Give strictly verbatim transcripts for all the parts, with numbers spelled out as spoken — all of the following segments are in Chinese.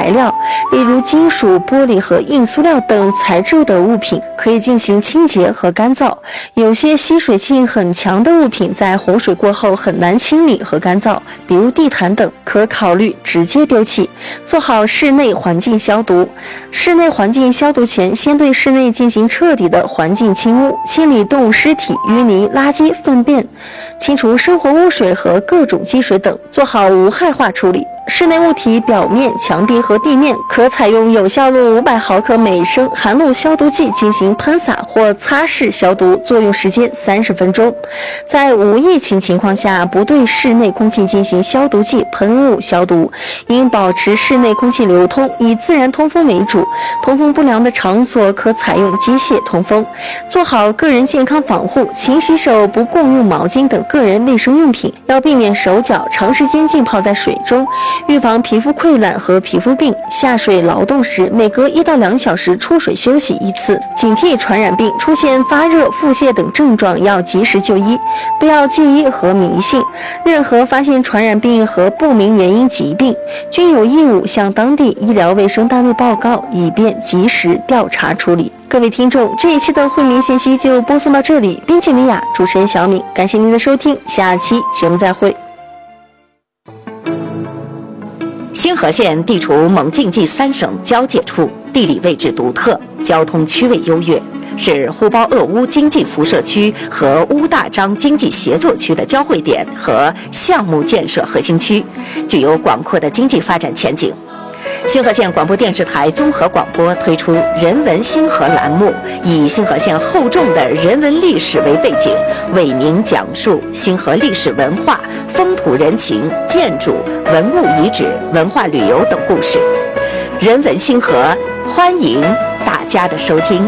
材料，例如金属、玻璃和硬塑料等材质的物品，可以进行清洁和干燥。有些吸水性很强的物品在洪水过后很难清理和干燥，比如地毯等，可考虑直接丢弃。做好室内环境消毒。室内环境消毒前，先对室内进行彻底的环境清污，清理动物尸体、淤泥、垃圾、粪便，清除生活污水和各种积水等，做好无害化处理。室内物体表面、墙壁和地面可采用有效露五百毫克每升含氯消毒剂进行喷洒或擦拭消毒，作用时间三十分钟。在无疫情情况下，不对室内空气进行消毒剂喷雾消毒，应保持室内空气流通，以自然通风为主。通风不良的场所可采用机械通风。做好个人健康防护，勤洗手，不共用毛巾等个人卫生用品，要避免手脚长时间浸泡在水中。预防皮肤溃烂和皮肤病。下水劳动时，每隔一到两小时出水休息一次。警惕传染病，出现发热、腹泻等症状要及时就医，不要戒医和迷信。任何发现传染病和不明原因疾病，均有义务向当地医疗卫生单位报告，以便及时调查处理。各位听众，这一期的惠民信息就播送到这里。编辑米娅，主持人小敏，感谢您的收听，下期节目再会。 星河县地处蒙晋冀三省交界处，地理位置独特，交通区位优越，是呼包鄂乌经济辐射区和乌大章经济协作区的交汇点和项目建设核心区，具有广阔的经济发展前景。星河县广播电视台综合广播推出人文星河栏目，以星河县厚重的人文历史为背景，为您讲述星河历史文化、风土人情、建筑、文物遗址、文化旅游等故事。人文星河，欢迎大家的收听。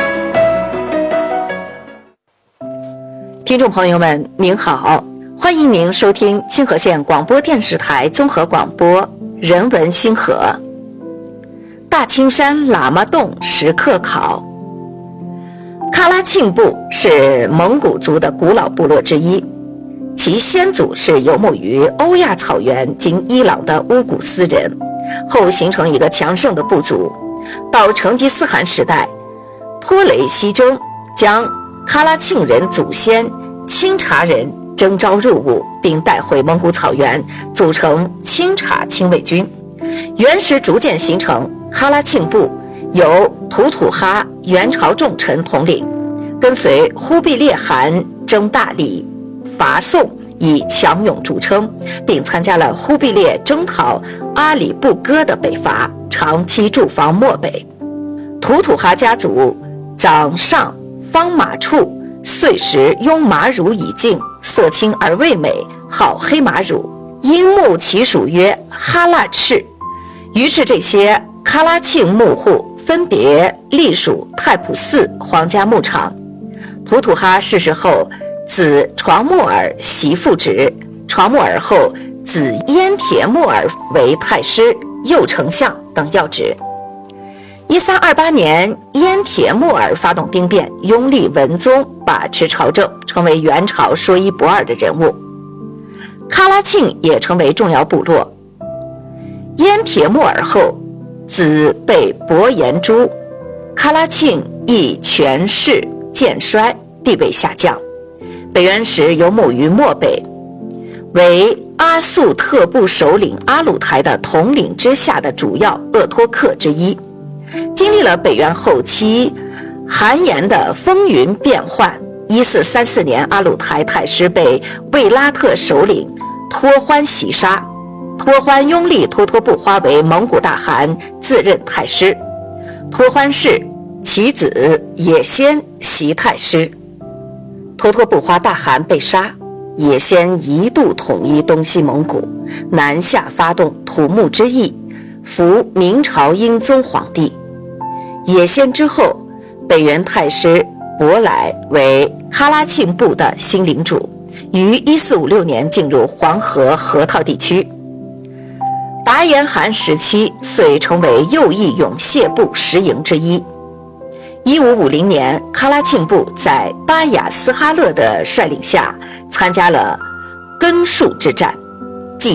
听众朋友们，您好，欢迎您收听星河县广播电视台综合广播人文星河。大青山喇嘛洞石刻考。喀拉沁部是蒙古族的古老部落之一，其先祖是游牧于欧亚草原今伊朗的乌古斯人，后形成一个强盛的部族。到成吉思汗时代，托雷西征将喀拉沁人祖先钦察人征召入伍，并带回蒙古草原，组成钦察亲卫军。元时逐渐形成喀拉沁部，由吐土哈元朝重臣统领，跟随忽必烈汗征大理、伐宋，以强勇著称，并参加了忽必烈征讨阿里不哥的北伐，长期驻防漠北。吐土哈家族长上方马处，岁时拥马乳以敬，色青而味美，好黑马乳，因牧其属曰哈腊赤。于是这些喀拉沁牧户分别隶属太仆寺皇家牧场。吐土哈逝世后，子床木尔袭父职，床木尔后子燕铁木尔为太师、右丞相等要职。一三二八年，燕铁木尔发动兵变，拥立文宗，把持朝政，成为元朝说一不二的人物。喀拉沁也成为重要部落。燕铁木尔后，子被伯颜诛，喀拉沁亦权势渐衰，地位下降。北元时游牧于漠北，为阿速特部首领阿鲁台的统领之下的主要鄂托克之一。经历了北元后期韩延的风云变幻，一四三四年，阿鲁台太师被卫拉特首领托欢袭杀，托欢拥立脱脱不花为蒙古大汗，自任太师。托欢氏其子也先袭太师。脱脱不花大汗被杀，也先一度统一东西蒙古，南下发动土木之役，扶明朝英宗皇帝。也先之后，北元太师伯来为喀拉沁部的新领主，于一四五六年进入黄河河套地区。达延汗时期遂成为右翼勇械部十营之一。一五五零年，喀拉沁部在巴雅斯哈勒的率领下参加了根树之战，即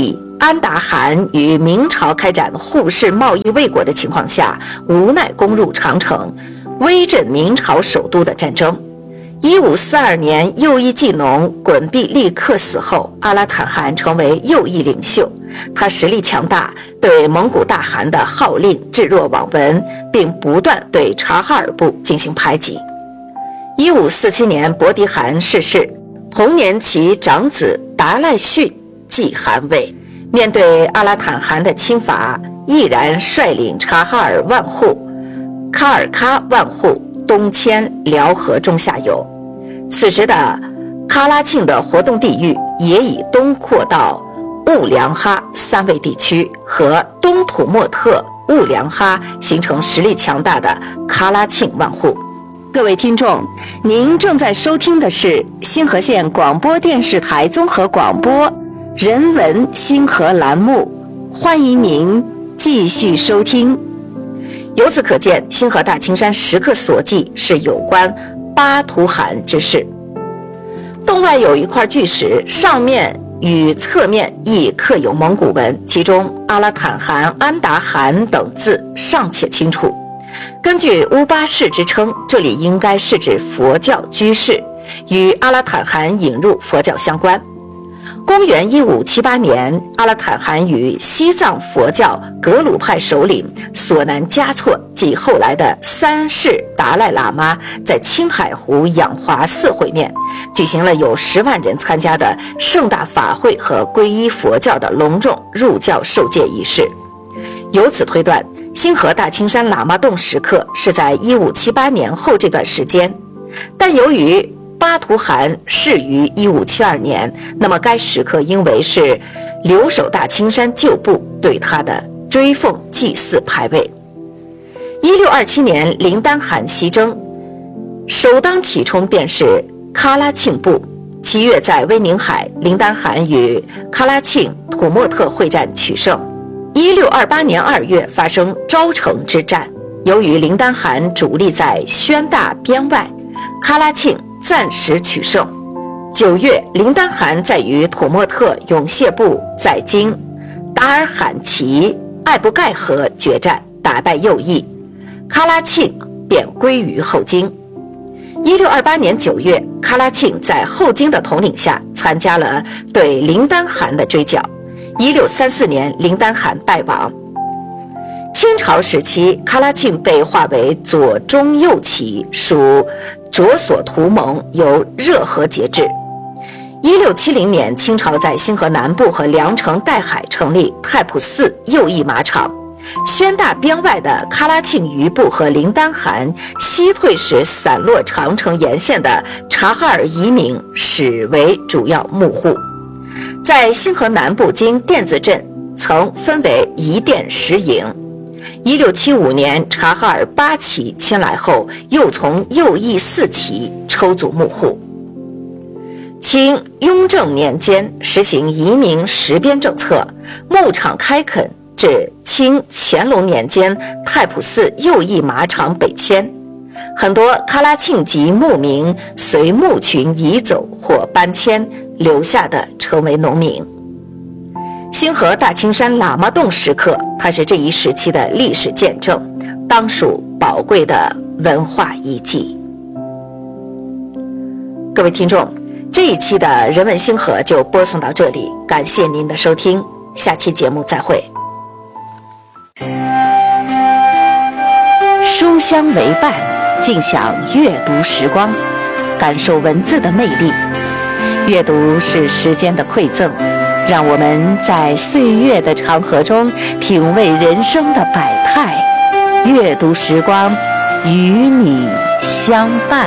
安达汗与明朝开展互市贸易未果的情况下，无奈攻入长城，威震明朝首都的战争。一五四二年，右翼技农衮必力克死后，阿拉坦汗成为右翼领袖。他实力强大，对蒙古大汗的号令置若罔闻，并不断对察哈尔部进行排挤。一五四七年，伯迪汗逝世，同年其长子达赖逊继汗位。面对阿拉坦汗的侵伐，毅然率领察哈尔万户、喀尔喀万户东迁辽河中下游。此时的喀拉沁的活动地域也已东扩到兀良哈三卫地区和东土默特、兀良哈，形成实力强大的喀拉沁万户。各位听众，您正在收听的是星河县广播电视台综合广播人文星河栏目，欢迎您继续收听。由此可见，星河大青山石刻所记是有关巴图汗之事。洞外有一块巨石，上面与侧面亦刻有蒙古文，其中阿拉坦汗、安达汗等字尚且清楚。根据乌巴氏之称，这里应该是指佛教居士，与阿拉坦汗引入佛教相关。公元一五七八年，阿拉坦汗与西藏佛教格鲁派首领索南嘉措及后来的三世达赖喇嘛在青海湖养华寺会面，举行了有十万人参加的盛大法会和皈依佛教的隆重入教受戒仪式。由此推断，星河大青山喇嘛洞石刻是在一五七八年后这段时间，但由于巴图汗逝于一五七二年，那么该石刻应为是留守大青山旧部对他的追奉祭祀牌位。一六二七年，林丹汗西征，首当其冲便是喀拉沁部。七月在威宁海，林丹汗与喀拉沁、土默特会战取胜。一六二八年二月发生昭城之战，由于林丹汗主力在宣大边外，喀拉沁暂时取胜。九月，林丹汗在与土默特永谢部在京达尔罕旗艾布盖河决战，打败右翼，喀拉沁便归于后金。一六二八年九月，喀拉沁在后金的统领下参加了对林丹汗的追剿。一六三四年，林丹汗败亡。清朝时期，喀拉沁被划为左中右旗，属卓索图盟，由热河节制。一六七零年，清朝在星河南部和凉城岱海成立太仆寺右翼马场。宣大边外的喀拉沁余部和林丹汗西退时散落长城沿线的察哈尔移民始为主要牧户。在星河南部经甸子镇曾分为一甸十营。一六七五年，察哈尔八旗迁来后，又从右翼四旗抽组牧户。清雍正年间实行移民实边政策，牧场开垦至清乾隆年间，太仆寺右翼马场北迁，很多喀拉沁籍牧民随牧群移走或搬迁，留下的成为农民。星河大青山喇嘛洞石刻，它是这一时期的历史见证，当属宝贵的文化遗迹。各位听众，这一期的人文星河就播送到这里，感谢您的收听，下期节目再会。书香为伴，尽享阅读时光，感受文字的魅力。阅读是时间的馈赠，让我们在岁月的长河中品味人生的百态。阅读时光，与你相伴。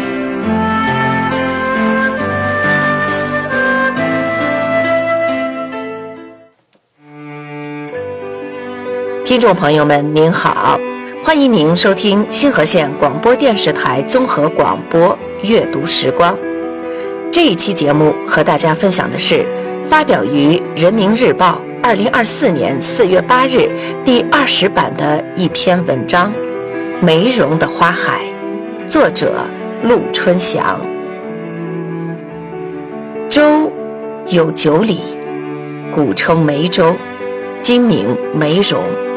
听众朋友们您好，欢迎您收听星河县广播电视台综合广播阅读时光。这一期节目和大家分享的是发表于人民日报二零二四年四月八日第二十版的一篇文章《梅荣的花海》，作者陆春祥。舟有九里， 古称梅州，今名梅荣。